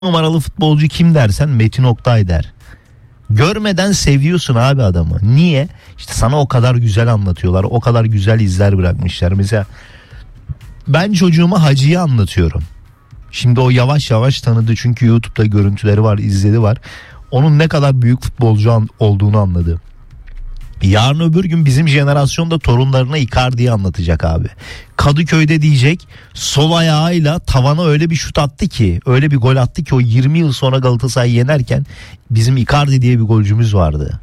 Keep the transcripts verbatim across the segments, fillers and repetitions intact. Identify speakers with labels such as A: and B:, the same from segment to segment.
A: numaralı futbolcu kim dersen Metin Oktay der. Görmeden seviyorsun abi adamı. Niye? İşte sana o kadar güzel anlatıyorlar. O kadar güzel izler bırakmışlar. Mesela ben çocuğuma Hacı'yı anlatıyorum. Şimdi o yavaş yavaş tanıdı. Çünkü YouTube'da görüntüleri var, izledi var. Onun ne kadar büyük futbolcu an- olduğunu anladı. Yarın öbür gün bizim jenerasyonda torunlarına Icardi'yi anlatacak abi. Kadıköy'de diyecek, sol ayağıyla tavana öyle bir şut attı ki, öyle bir gol attı ki o yirmi yıl sonra Galatasaray'ı yenerken bizim Icardi diye bir golcümüz vardı.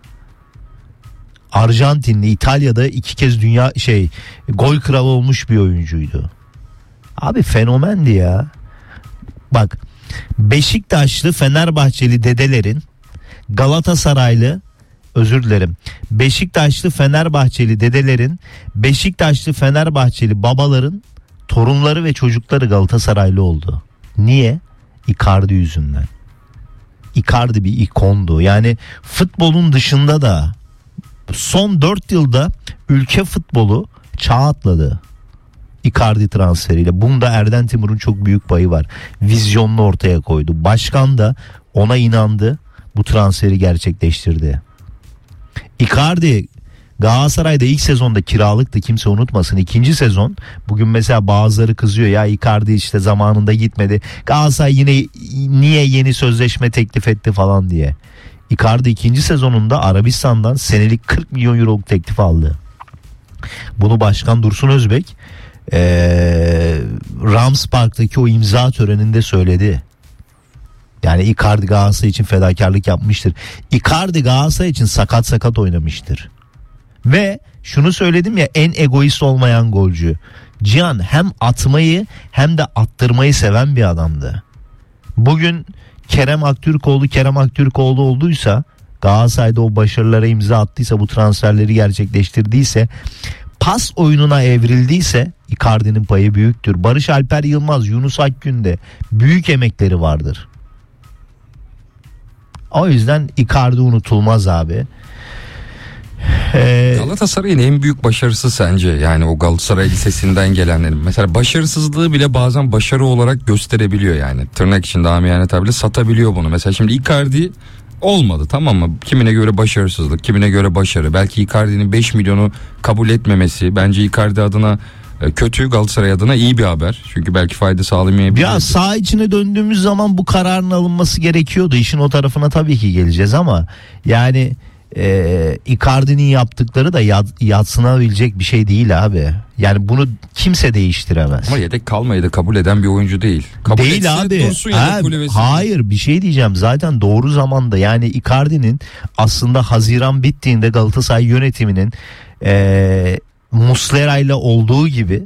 A: Arjantinli, İtalya'da iki kez dünya şey gol kralı olmuş bir oyuncuydu. Abi fenomendi ya. Bak, Beşiktaşlı, Fenerbahçeli dedelerin Galatasaraylı Özür dilerim. Beşiktaşlı Fenerbahçeli dedelerin, Beşiktaşlı Fenerbahçeli babaların torunları ve çocukları Galatasaraylı oldu. Niye? Icardi yüzünden. Icardi bir ikondu. Yani futbolun dışında da son dört yılda ülke futbolu çağ atladı. Icardi transferiyle. Bunda Erden Timur'un çok büyük payı var. Vizyonunu ortaya koydu. Başkan da ona inandı. Bu transferi gerçekleştirdi. Icardi Galatasaray'da ilk sezonda kiralıktı, kimse unutmasın. İkinci sezon, bugün mesela bazıları kızıyor ya, Icardi işte zamanında gitmedi, Galatasaray yine niye yeni sözleşme teklif etti falan diye. Icardi ikinci sezonunda Arabistan'dan senelik kırk milyon euroluk teklif aldı. Bunu Başkan Dursun Özbek ee, Rams Park'taki o imza töreninde söyledi. Yani Icardi Galatasaray için fedakarlık yapmıştır. Icardi Galatasaray için sakat sakat oynamıştır. Ve şunu söyledim ya, en egoist olmayan golcü. Cihan hem atmayı hem de attırmayı seven bir adamdı. Bugün Kerem Aktürkoğlu Kerem Aktürkoğlu olduysa, Galatasaray'da o başarılara imza attıysa, bu transferleri gerçekleştirdiyse, pas oyununa evrildiyse Icardi'nin payı büyüktür. Barış Alper Yılmaz, Yunus Akgün'de büyük emekleri vardır. O yüzden Icardi unutulmaz abi. Ee,
B: Galatasaray'ın en büyük başarısı sence, yani o Galatasaray Lisesi'nden gelenlerin mesela başarısızlığı bile bazen başarı olarak gösterebiliyor, yani tırnak içinde amiyane tabirle satabiliyor bunu. Mesela şimdi Icardi olmadı, tamam mı? Kimine göre başarısızlık, kimine göre başarı. Belki Icardi'nin beş milyonu kabul etmemesi bence Icardi adına kötü, Galatasaray adına iyi bir haber. Çünkü belki fayda sağlamayabilir.
A: Ya saha içine döndüğümüz zaman bu kararın alınması gerekiyordu. İşin o tarafına tabii ki geleceğiz ama yani e, Icardi'nin yaptıkları da yad, yadsınabilecek bir şey değil abi. Yani bunu kimse değiştiremez.
B: Ama yedek kalmayı da kabul eden bir oyuncu değil. Kabul
A: değil abi. Ha, hayır, bir şey diyeceğim. Zaten doğru zamanda, yani Icardi'nin aslında Haziran bittiğinde Galatasaray yönetiminin eee Muslera ile olduğu gibi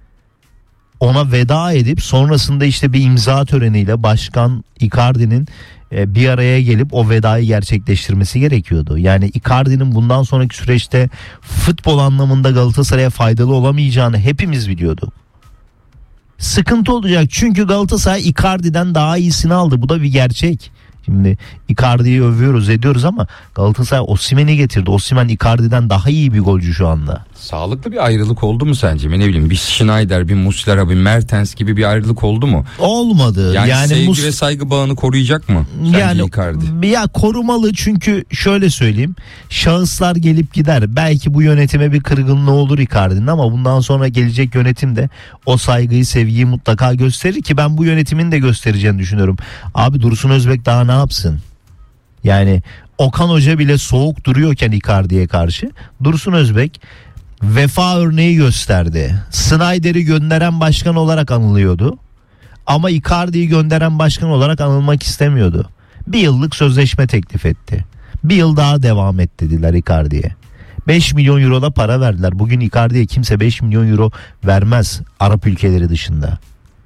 A: ona veda edip sonrasında işte bir imza töreniyle Başkan Icardi'nin e, bir araya gelip o vedayı gerçekleştirmesi gerekiyordu. Yani Icardi'nin bundan sonraki süreçte futbol anlamında Galatasaray'a faydalı olamayacağını hepimiz biliyorduk. Sıkıntı olacak çünkü Galatasaray Icardi'den daha iyisini aldı. Bu da bir gerçek. Şimdi Icardi'yi övüyoruz ediyoruz ama Galatasaray Osimhen'i getirdi. Osimhen Icardi'den daha iyi bir golcü şu anda.
B: Sağlıklı bir ayrılık oldu mu sence? Ne bileyim, bir Schneider, bir Muslera, bir Mertens gibi bir ayrılık oldu mu?
A: Olmadı.
B: Yani, yani sevgi
A: Mus-
B: ve saygı bağını koruyacak mı sence
A: yani,
B: Icardi?
A: Ya korumalı, çünkü şöyle söyleyeyim, şahıslar gelip gider. Belki bu yönetime bir kırgınlığı olur Icardi'nin ama bundan sonra gelecek yönetim de o saygıyı, sevgiyi mutlaka gösterir ki ben bu yönetimin de göstereceğini düşünüyorum. Abi Dursun Özbek daha ne yapsın? Yani Okan Hoca bile soğuk duruyorken Icardi'ye karşı, Dursun Özbek vefa örneği gösterdi. Snyder'i gönderen başkan olarak anılıyordu. Ama Icardi'yi gönderen başkan olarak anılmak istemiyordu. Bir yıllık sözleşme teklif etti. Bir yıl daha devam et dediler Icardi'ye. beş milyon euro da para verdiler. Bugün Icardi'ye kimse beş milyon euro vermez Arap ülkeleri dışında.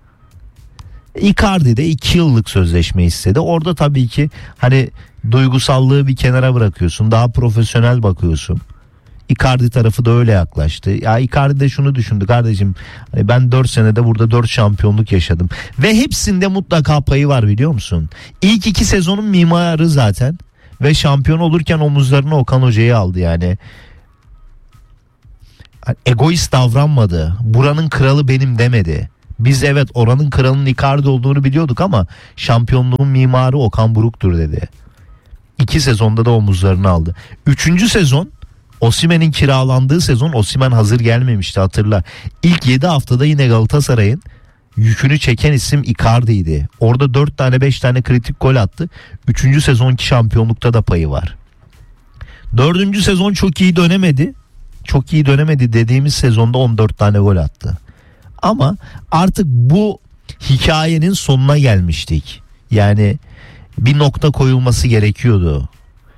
A: Icardi de iki yıllık sözleşme istedi. Orada tabii ki hani duygusallığı bir kenara bırakıyorsun. Daha profesyonel bakıyorsun. Icardi tarafı da öyle yaklaştı. Ya Icardi de şunu düşündü, kardeşim hani ben dört senede burada dört şampiyonluk yaşadım. Ve hepsinde mutlaka payı var, biliyor musun? İlk iki sezonun mimarı zaten. Ve şampiyon olurken omuzlarına Okan Hoca'yı aldı yani. Egoist davranmadı. Buranın kralı benim demedi. Biz evet oranın kralının Icardi olduğunu biliyorduk ama şampiyonluğun mimarı Okan Buruk'tur dedi. İki sezonda da omuzlarını aldı. Üçüncü sezon, Osimhen'in kiralandığı sezon, Osimhen hazır gelmemişti, hatırla. İlk yedi haftada yine Galatasaray'ın yükünü çeken isim Icardi'ydi. Orada dört tane beş tane kritik gol attı. Üçüncü sezonki şampiyonlukta da payı var. Dördüncü sezon çok iyi dönemedi. Çok iyi dönemedi dediğimiz sezonda on dört tane gol attı. Ama artık bu hikayenin sonuna gelmiştik. Yani bir nokta koyulması gerekiyordu.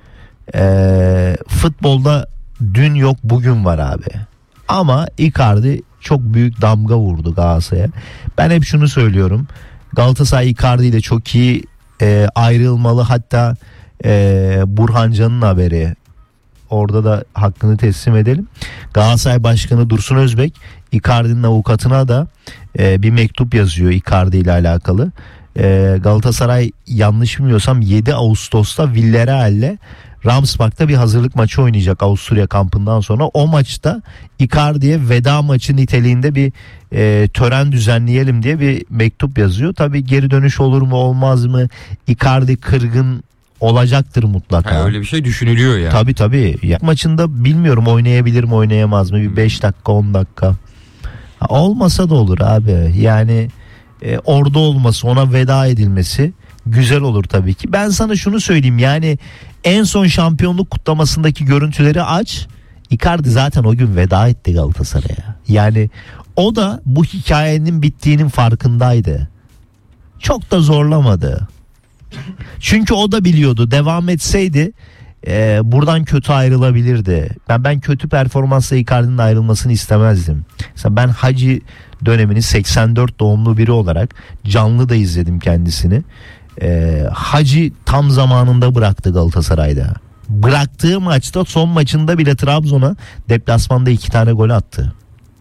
A: Ee, futbolda dün yok bugün var abi. Ama Icardi çok büyük damga vurdu Galatasaray'a. Ben hep şunu söylüyorum. Galatasaray Icardi ile çok iyi e, ayrılmalı. Hatta e, Burhan Can'ın haberi. Orada da hakkını teslim edelim. Galatasaray Başkanı Dursun Özbek Icardi'nin avukatına da e, bir mektup yazıyor Icardi ile alakalı. E, Galatasaray yanlış bilmiyorsam yedi Ağustos'ta Villarreal'le Ramsbach'ta bir hazırlık maçı oynayacak Avusturya kampından sonra. O maçta Icardi'ye veda maçı niteliğinde bir e, tören düzenleyelim diye bir mektup yazıyor. Tabii geri dönüş olur mu olmaz mı? Icardi kırgın olacaktır mutlaka.
B: Ha, öyle bir şey düşünülüyor yani.
A: Tabii tabii. Ya, maçında bilmiyorum oynayabilir mi oynayamaz mı? Bir beş dakika on dakika. Ha, olmasa da olur abi. Yani e, orada olması, ona veda edilmesi güzel olur tabii ki. Ben sana şunu söyleyeyim, yani en son şampiyonluk kutlamasındaki görüntüleri aç. Icardi zaten o gün veda etti Galatasaray'a. Yani o da bu hikayenin bittiğinin farkındaydı. Çok da zorlamadı. Çünkü o da biliyordu, devam etseydi e, buradan kötü ayrılabilirdi. Ben ben kötü performansla Icardi'nin ayrılmasını istemezdim. Mesela ben Hacı dönemini seksen dört doğumlu biri olarak canlı da izledim kendisini. E, Hacı tam zamanında bıraktı Galatasaray'da. Bıraktığı maçta, son maçında bile Trabzon'a deplasmanda iki tane gol attı.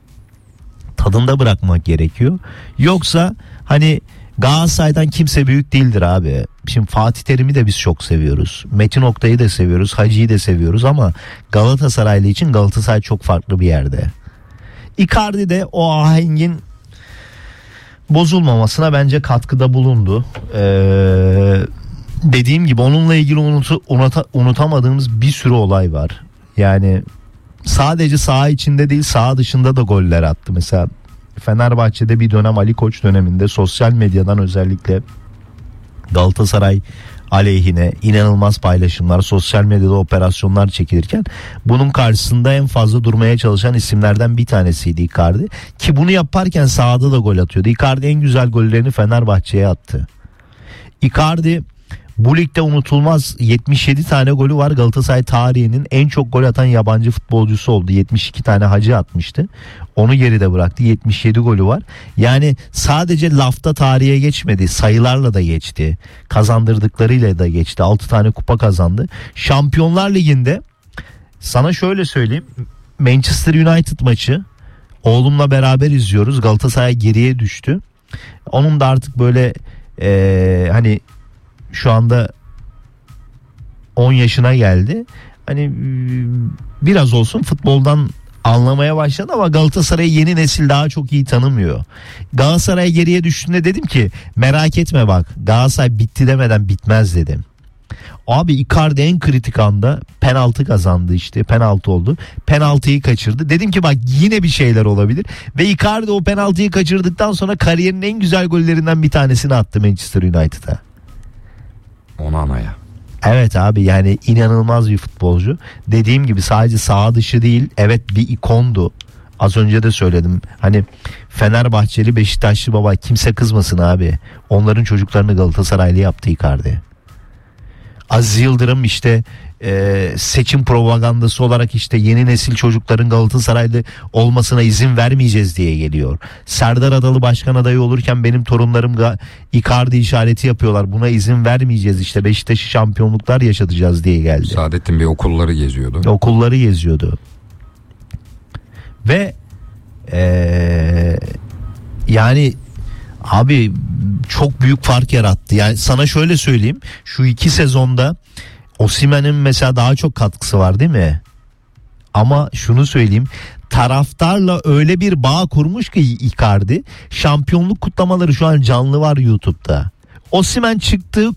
A: Tadında bırakmak gerekiyor. Yoksa hani Galatasaray'dan kimse büyük değildir abi. Şimdi Fatih Terim'i de biz çok seviyoruz. Metin Oktay'ı da seviyoruz. Hacı'yı da seviyoruz ama Galatasaraylı için Galatasaray çok farklı bir yerde. Icardi de o ahengin bozulmamasına bence katkıda bulundu. Ee, dediğim gibi onunla ilgili unutu, unuta, unutamadığımız bir sürü olay var. Yani sadece saha içinde değil, saha dışında da goller attı. Mesela Fenerbahçe'de bir dönem Ali Koç döneminde sosyal medyadan özellikle Galatasaray aleyhine inanılmaz paylaşımlar, sosyal medyada operasyonlar çekilirken bunun karşısında en fazla durmaya çalışan isimlerden bir tanesiydi Icardi. Ki bunu yaparken sahada da gol atıyordu. Icardi en güzel gollerini Fenerbahçe'ye attı. Icardi bu ligde unutulmaz yetmiş yedi tane golü var. Galatasaray tarihinin en çok gol atan yabancı futbolcusu oldu. yetmiş iki tane Hacı atmıştı. Onu geride bıraktı. yetmiş yedi golü var. Yani sadece lafta tarihe geçmedi. Sayılarla da geçti. Kazandırdıklarıyla da geçti. altı tane kupa kazandı. Şampiyonlar Ligi'nde sana şöyle söyleyeyim. Manchester United maçı oğlumla beraber izliyoruz. Galatasaray geriye düştü. Onun da artık böyle ee, hani şu anda on yaşına geldi. Hani biraz olsun futboldan anlamaya başladı ama Galatasaray'ı yeni nesil daha çok iyi tanımıyor. Galatasaray geriye düştüğünde dedim ki merak etme bak, Galatasaray bitti demeden bitmez dedim. Abi Icardi en kritik anda penaltı kazandı, işte penaltı oldu. Penaltıyı kaçırdı. Dedim ki bak yine bir şeyler olabilir. Ve Icardi o penaltıyı kaçırdıktan sonra kariyerinin en güzel gollerinden bir tanesini attı Manchester United'a.
B: Onana'ya.
A: Evet abi, yani inanılmaz bir futbolcu. Dediğim gibi sadece saha dışı değil, evet bir ikondu. Az önce de söyledim. Hani Fenerbahçeli, Beşiktaşlı baba, kimse kızmasın abi. Onların çocuklarını Galatasaraylı yaptı Icardi. Aziz Yıldırım işte e, seçim propagandası olarak işte yeni nesil çocukların Galatasaraylı olmasına izin vermeyeceğiz diye geliyor. Serdar Adalı başkan adayı olurken benim torunlarım Icardi işareti yapıyorlar. Buna izin vermeyeceğiz, işte Beşiktaş'ı şampiyonluklar yaşatacağız diye geldi.
B: Saadettin Bey okulları geziyordu.
A: Okulları geziyordu. Ve e, yani abi çok büyük fark yarattı. Yani sana şöyle söyleyeyim, şu iki sezonda Osimhen'in mesela daha çok katkısı var değil mi? Ama şunu söyleyeyim, taraftarla öyle bir bağ kurmuş ki Icardi. Şampiyonluk kutlamaları şu an canlı var YouTube'da. Osimhen çıktı,